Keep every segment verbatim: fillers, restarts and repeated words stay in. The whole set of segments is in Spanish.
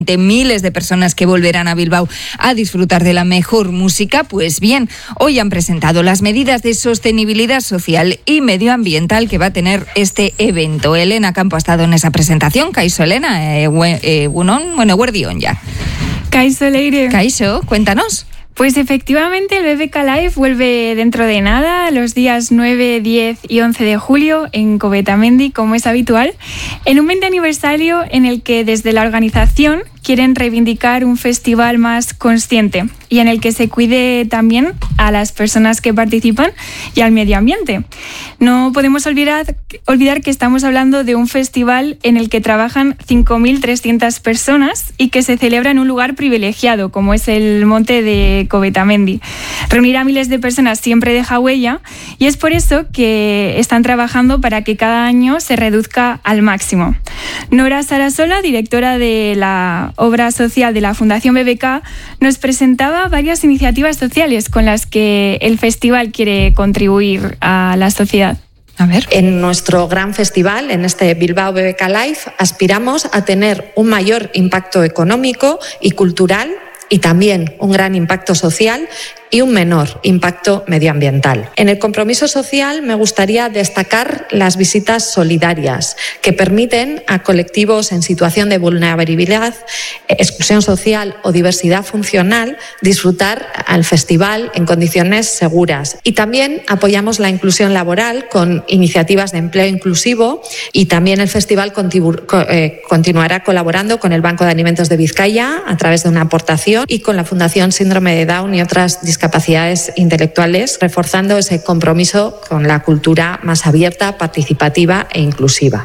de miles de personas que volverán a Bilbao a disfrutar de la mejor música. Pues bien, hoy han presentado las medidas de sostenibilidad social y medioambiental que va a tener este evento. Elena Campo ha estado en esa presentación. Kaixo, Elena, eh, eh, unon, bueno, guardión ya. Kaixo, Leire. Kaixo, cuéntanos. Pues efectivamente el B B K Live vuelve dentro de nada, los días nueve, diez y once de julio en Covetamendi, como es habitual, en un veinte aniversario en el que desde la organización quieren reivindicar un festival más consciente y en el que se cuide también a las personas que participan y al medio ambiente. No podemos olvidar, olvidar que estamos hablando de un festival en el que trabajan cinco mil trescientas personas y que se celebra en un lugar privilegiado, como es el monte de Covetamendi. Reunir a miles de personas siempre deja huella y es por eso que están trabajando para que cada año se reduzca al máximo. Nora Sarasola, directora de la obra social de la Fundación B B K, nos presentaba varias iniciativas sociales con las que el festival quiere contribuir a la sociedad. A ver. En nuestro gran festival, en este Bilbao B B K Live, aspiramos a tener un mayor impacto económico y cultural y también un gran impacto social y un menor impacto medioambiental. En el compromiso social me gustaría destacar las visitas solidarias que permiten a colectivos en situación de vulnerabilidad, exclusión social o diversidad funcional disfrutar al festival en condiciones seguras. Y también apoyamos la inclusión laboral con iniciativas de empleo inclusivo y también el festival continu- eh, continuará colaborando con el Banco de Alimentos de Vizcaya a través de una aportación y con la Fundación Síndrome de Down y otras discapacidades capacidades intelectuales, reforzando ese compromiso con la cultura más abierta, participativa e inclusiva.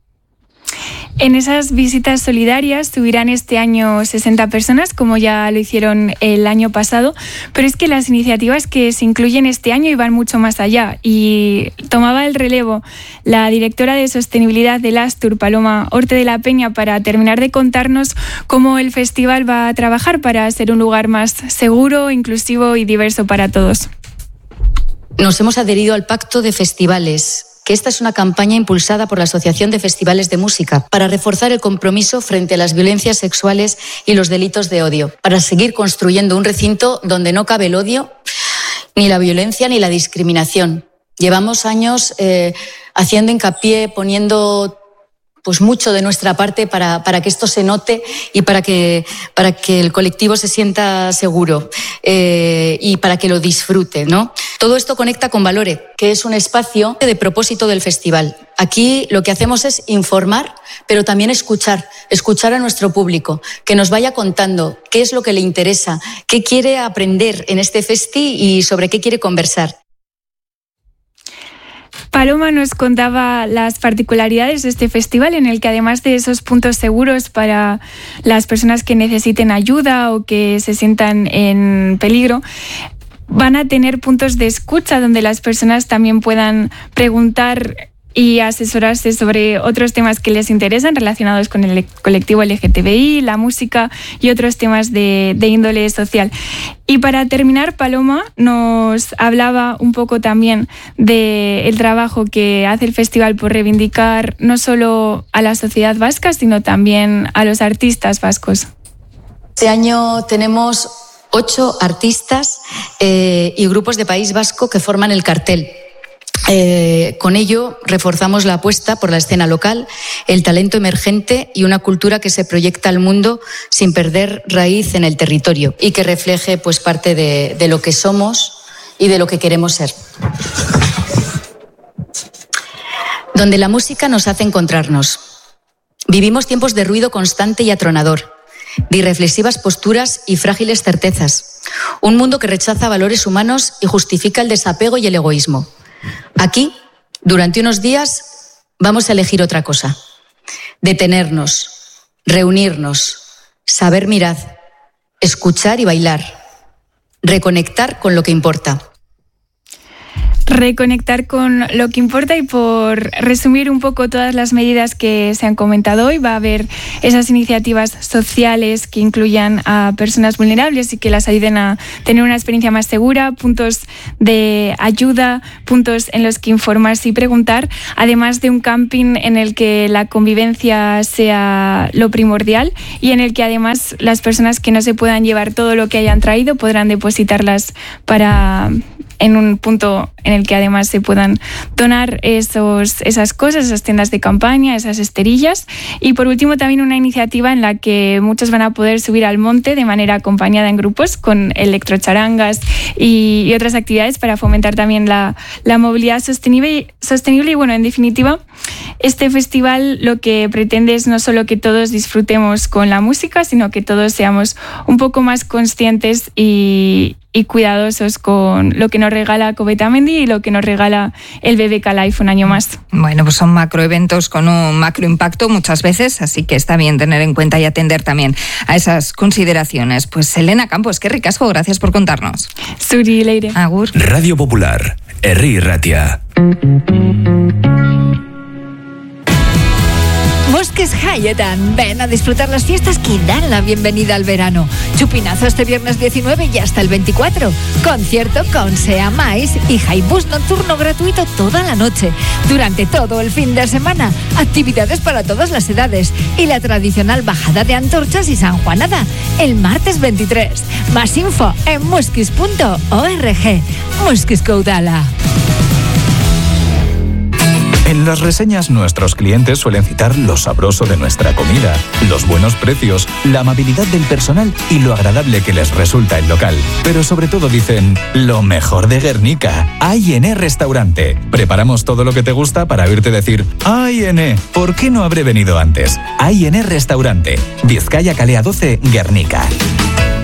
En esas visitas solidarias subirán este año sesenta personas, como ya lo hicieron el año pasado, pero es que las iniciativas que se incluyen este año iban mucho más allá y tomaba el relevo la directora de sostenibilidad del Astur, Paloma Orte de la Peña, para terminar de contarnos cómo el festival va a trabajar para ser un lugar más seguro, inclusivo y diverso para todos. Nos hemos adherido al Pacto de Festivales, que esta es una campaña impulsada por la Asociación de Festivales de Música para reforzar el compromiso frente a las violencias sexuales y los delitos de odio, para seguir construyendo un recinto donde no cabe el odio, ni la violencia, ni la discriminación. Llevamos años eh, haciendo hincapié, poniendo pues mucho de nuestra parte para, para que esto se note y para que, para que el colectivo se sienta seguro eh, y para que lo disfrute, ¿no? Todo esto conecta con Valore, que es un espacio de propósito del festival. Aquí lo que hacemos es informar, pero también escuchar, escuchar a nuestro público, que nos vaya contando qué es lo que le interesa, qué quiere aprender en este festi y sobre qué quiere conversar. Paloma nos contaba las particularidades de este festival, en el que además de esos puntos seguros para las personas que necesiten ayuda o que se sientan en peligro, van a tener puntos de escucha donde las personas también puedan preguntar y asesorarse sobre otros temas que les interesan relacionados con el colectivo L G T B I, la música y otros temas de, de índole social. Y para terminar, Paloma nos hablaba un poco también del trabajo que hace el festival por reivindicar no solo a la sociedad vasca, sino también a los artistas vascos. Este año tenemos ocho artistas eh, y grupos de País Vasco que forman el cartel. Eh, con ello reforzamos la apuesta por la escena local, el talento emergente y una cultura que se proyecta al mundo sin perder raíz en el territorio y que refleje pues parte de, de lo que somos y de lo que queremos ser. Donde la música nos hace encontrarnos. Vivimos tiempos de ruido constante y atronador, de irreflexivas posturas y frágiles certezas. Un mundo que rechaza valores humanos y justifica el desapego y el egoísmo. Aquí, durante unos días, vamos a elegir otra cosa. Detenernos, reunirnos, saber mirar, escuchar y bailar. Reconectar con lo que importa. reconectar con lo que importa y por resumir un poco todas las medidas que se han comentado hoy, va a haber esas iniciativas sociales que incluyan a personas vulnerables y que las ayuden a tener una experiencia más segura, puntos de ayuda, puntos en los que informarse y preguntar, además de un camping en el que la convivencia sea lo primordial y en el que además las personas que no se puedan llevar todo lo que hayan traído podrán depositarlas para en un punto en el que además se puedan donar esos, esas cosas, esas tiendas de campaña, esas esterillas. Y por último también una iniciativa en la que muchos van a poder subir al monte de manera acompañada en grupos con electrocharangas y, y otras actividades para fomentar también la, la movilidad sostenible, sostenible. Y bueno, en definitiva, este festival lo que pretende es no solo que todos disfrutemos con la música, sino que todos seamos un poco más conscientes y y cuidadosos con lo que nos regala Covetamendi y lo que nos regala el B B K Live un año más. Bueno, pues son macroeventos con un macroimpacto muchas veces, así que está bien tener en cuenta y atender también a esas consideraciones. Pues Elena Campos, qué ricasco, gracias por contarnos. Zuri leire. Agur. Radio Popular, Herri Ratia. Mosques Hayetan, ven a disfrutar las fiestas que dan la bienvenida al verano. Chupinazo este viernes diecinueve y hasta el veinticuatro. Concierto con Sea Mais y Jaibus nocturno gratuito toda la noche. Durante todo el fin de semana, actividades para todas las edades y la tradicional bajada de antorchas y sanjuanada el martes veintitrés. Más info en muskis punto org. Muskis Caudala. En las reseñas nuestros clientes suelen citar lo sabroso de nuestra comida, los buenos precios, la amabilidad del personal y lo agradable que les resulta el local. Pero sobre todo dicen, lo mejor de Guernica, A y N Restaurante. Preparamos todo lo que te gusta para oírte decir, A y N, ¿por qué no habré venido antes? A y N Restaurante, Vizcaya Calea doce, Guernica.